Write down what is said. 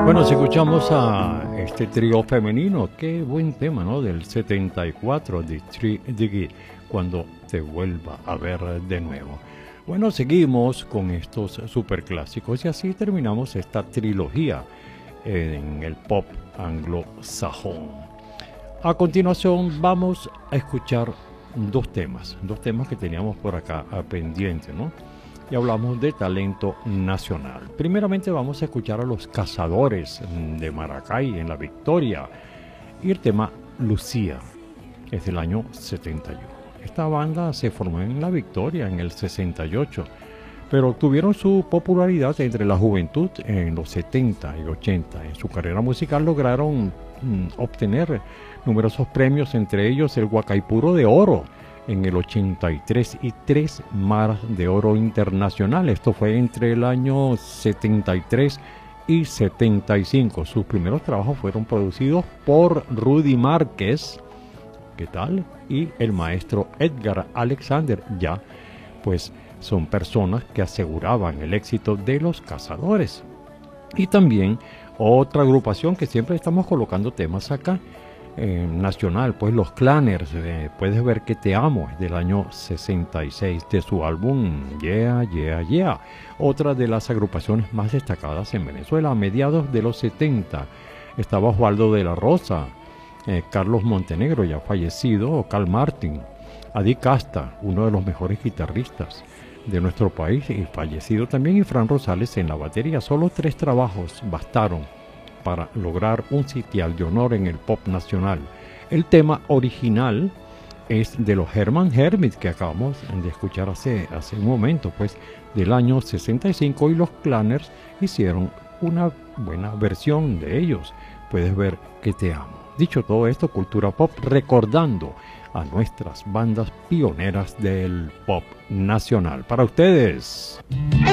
Bueno, si escuchamos a este trío femenino, qué buen tema, ¿no? Del 74 de Three Diggy, cuando te vuelva a ver de nuevo. Bueno, seguimos con estos superclásicos y así terminamos esta trilogía en el pop anglosajón. A continuación vamos a escuchar dos temas que teníamos por acá pendientes, ¿no? Y hablamos de talento nacional. Primeramente vamos a escuchar a los Cazadores de Maracay en La Victoria y el tema Lucía, es del año 71. Esta banda se formó en La Victoria en el 68, pero obtuvieron su popularidad entre la juventud en los 70 y 80. En su carrera musical lograron obtener numerosos premios, entre ellos el Huacaipuro de Oro en el 83 y 3 Maras de Oro Internacional. Esto fue entre el año 73 y 75. Sus primeros trabajos fueron producidos por Rudy Márquez, ¿qué tal? Y el maestro Edgar Alexander. Ya, pues son personas que aseguraban el éxito de los Cazadores. Y también otra agrupación que siempre estamos colocando temas acá, nacional, pues los Clanners, Puedes ver que te amo, es del año 66, de su álbum Yeah, Yeah, Yeah. Otra de las agrupaciones más destacadas en Venezuela a mediados de los 70. Estaba Osvaldo de la Rosa, Carlos Montenegro, ya fallecido, Cal Martin, Adi Casta, uno de los mejores guitarristas de nuestro país y fallecido también, y Fran Rosales en la batería. Solo 3 trabajos bastaron para lograr un sitial de honor en el pop nacional. El tema original es de los Herman Hermit, que acabamos de escuchar hace un momento, pues del año 65, y los Clanners hicieron una buena versión de ellos. Puedes ver que te amo. Dicho todo esto, Cultura Pop, recordando a nuestras bandas pioneras del pop nacional. Para ustedes.